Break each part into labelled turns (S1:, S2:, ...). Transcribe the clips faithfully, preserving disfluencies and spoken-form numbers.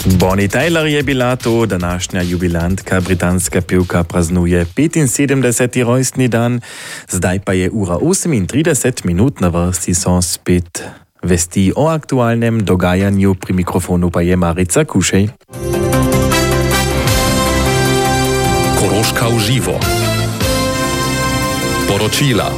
S1: Bonnie Tyler je bila to, današnja jubilantka, britanska pevka, praznuje petinsedemdeseti rojstni dan, zdaj pa je ura osemintrideset minut, na vrsti so spet vesti o aktualnem dogajanju, pri mikrofonu pa je Marica Kušej.
S2: Koroška v živo. Poročila.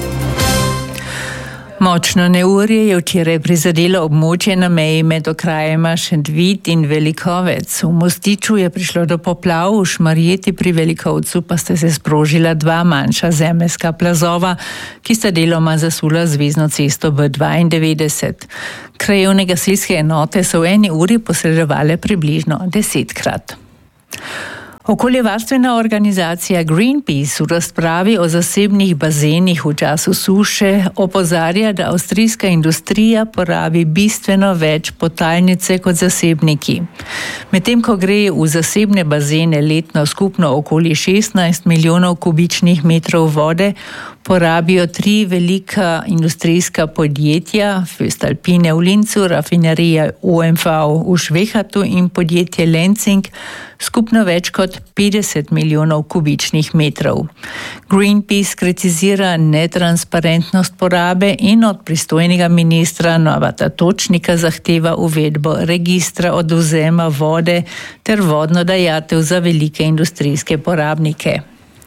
S3: Močno neurje je včeraj prizadelo območje na meji med okrajema Šentvid in Velikovec. V Mostiču je prišlo do poplav, v Šmarjeti pri Velikovcu pa sta se sprožila dva manjša zemeljska plazova, ki sta deloma zasula zvezno cesto B dvaindevetdeset. Krajevne gasilske enote so v eni uri posredovale približno desetkrat. Okoljevarstvena organizacija Greenpeace v razpravi o zasebnih bazenih v času suše opozarja, da avstrijska industrija porabi bistveno več podtalnice kot zasebniki. Medtem ko gre v zasebne bazene letno skupno okoli šestnajst milijonov kubičnih metrov vode, porabijo tri velika industrijska podjetja, Voestalpine v Linzu, rafinerija O M V v Švehatu in podjetje Lenzing, skupno več kot petdeset milijonov kubičnih metrov. Greenpeace kritizira netransparentnost porabe in od pristojnega ministra Novata Točnika zahteva uvedbo registra odvzema vode ter vodno dajatev za velike industrijske porabnike.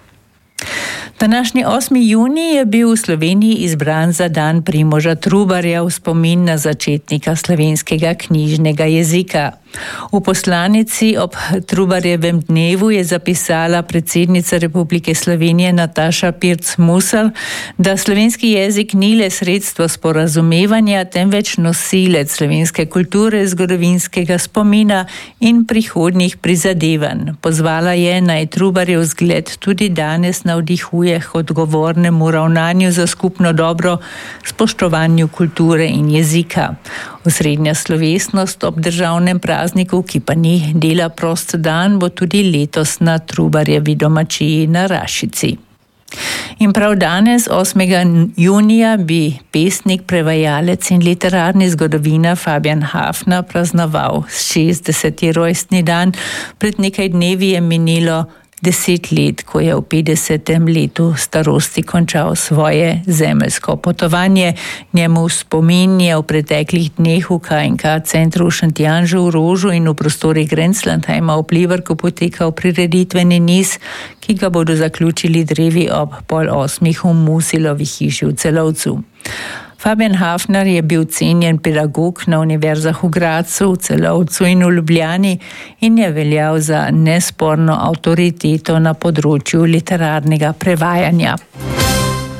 S3: Današnji osmi junij je bil v Sloveniji izbran za dan Primoža Trubarja v spomin na začetnika slovenskega knjižnega jezika. V poslanici ob Trubarjevem dnevu je zapisala predsednica Republike Slovenije Nataša Pirc Musar, da slovenski jezik ni le sredstvo sporazumevanja, temveč nosilec slovenske kulture, zgodovinskega spomina in prihodnjih prizadevanj. Pozvala je, naj Trubarjev zgled tudi danes navdihuje k odgovornemu ravnanju za skupno dobro, spoštovanju kulture in jezika. Osrednja slovesnost ob državnem prazniku, ki pa ni dela prost dan, bo tudi letos na Trubarjevi domačiji na Rašici. In prav danes, osmega junija, bi pesnik, prevajalec in literarni zgodovinar Fabian Hafner praznoval šestdeseti rojstni dan. Pred nekaj dnevi je minilo deset let, ko je v petdesetem letu starosti končal svoje zemeljsko potovanje. Njemu v spomin je v preteklih dneh v K in K centru v Šentjanžu v Rožu in v prostorih Grenzlandheima v Pliberku potekal prireditveni niz, ki ga bodo zaključili drevi ob pol osmih v Musilovi hiši v Celovcu. Fabian Hafner je bil cenjen pedagog na univerzah v Gradcu, v Celovcu in v Ljubljani in je veljal za nesporno avtoriteto na področju literarnega prevajanja.